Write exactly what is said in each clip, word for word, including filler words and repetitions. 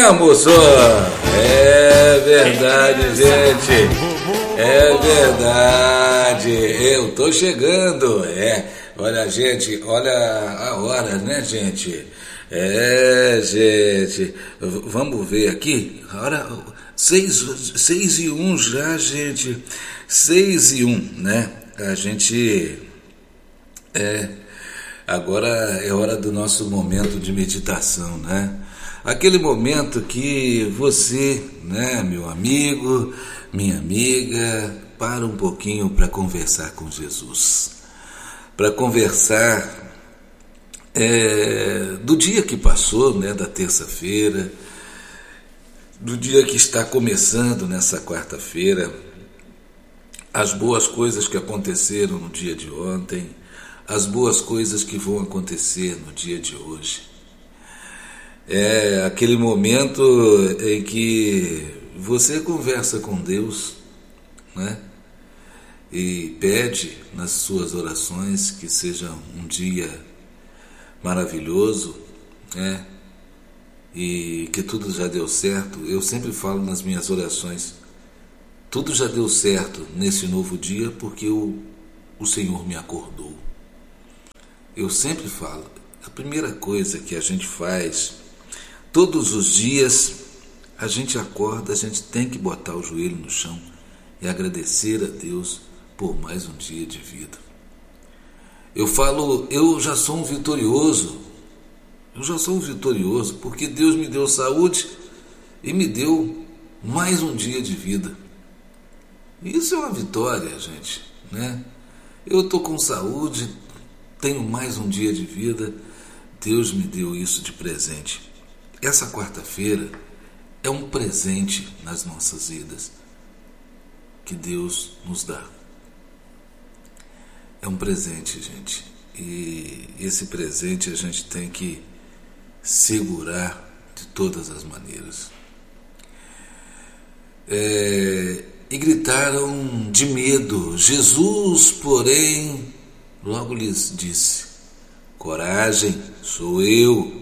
Venha, moço! É verdade, gente. É verdade. Eu tô chegando. É. Olha, gente, olha a hora, né, gente? É, gente. Vamos ver aqui. A hora. Seis, seis e um já, gente. Seis e um, né? A gente. É. Agora é hora do nosso momento de meditação, né? Aquele momento que você, né, meu amigo, minha amiga, para um pouquinho para conversar com Jesus. Para conversar é, do dia que passou, né, da terça-feira, do dia que está começando nessa quarta-feira, as boas coisas que aconteceram no dia de ontem, as boas coisas que vão acontecer no dia de hoje. É aquele momento em que você conversa com Deus, né? E pede nas suas orações que seja um dia maravilhoso, né? E que tudo já deu certo. Eu sempre falo nas minhas orações, tudo já deu certo nesse novo dia porque o, o Senhor me acordou. Eu sempre falo, a primeira coisa que a gente faz, todos os dias, a gente acorda, a gente tem que botar o joelho no chão e agradecer a Deus por mais um dia de vida. Eu falo, eu já sou um vitorioso, eu já sou um vitorioso, porque Deus me deu saúde e me deu mais um dia de vida. Isso é uma vitória, gente, né? Eu estou com saúde, tenho mais um dia de vida, Deus me deu isso de presente. Essa quarta-feira é um presente nas nossas vidas que Deus nos dá. É um presente, gente. E esse presente a gente tem que segurar de todas as maneiras. É, e gritaram de medo. Jesus, porém, logo lhes disse: coragem, sou eu.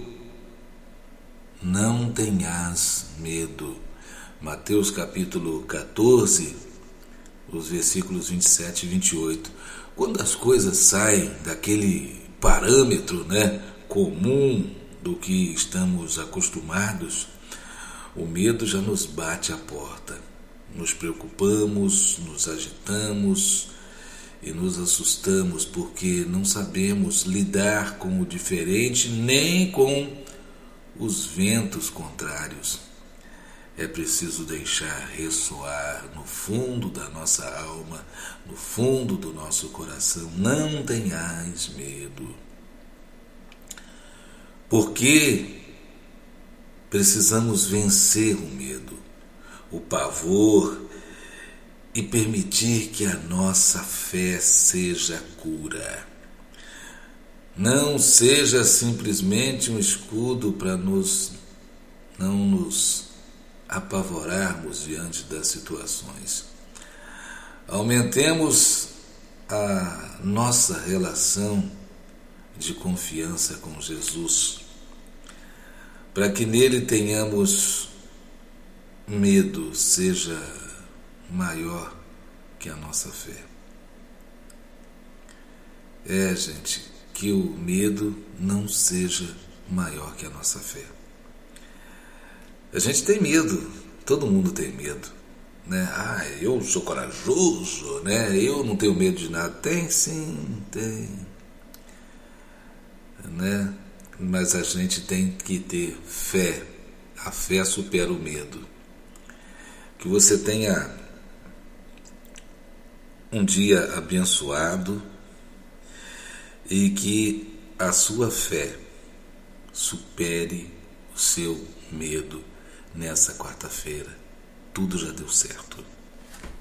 Não tenhas medo. Mateus capítulo catorze, os versículos vinte e sete e vinte e oito. Quando as coisas saem daquele parâmetro, né, comum do que estamos acostumados, o medo já nos bate à porta. Nos preocupamos, nos agitamos e nos assustamos porque não sabemos lidar com o diferente nem com os ventos contrários. É preciso deixar ressoar no fundo da nossa alma, no fundo do nosso coração: não tenhais medo. Porque precisamos vencer o medo, o pavor, e permitir que a nossa fé seja cura. Não seja simplesmente um escudo para nos, não nos apavorarmos diante das situações. Aumentemos a nossa relação de confiança com Jesus, para que nele tenhamos medo seja maior que a nossa fé. É, gente, que o medo não seja maior que a nossa fé. A gente tem medo, todo mundo tem medo, né? Ah, eu sou corajoso, né? Eu não tenho medo de nada. Tem sim, tem, né? Mas a gente tem que ter fé. A fé supera o medo. Que você tenha um dia abençoado e que a sua fé supere o seu medo nessa quarta-feira. Tudo já deu certo.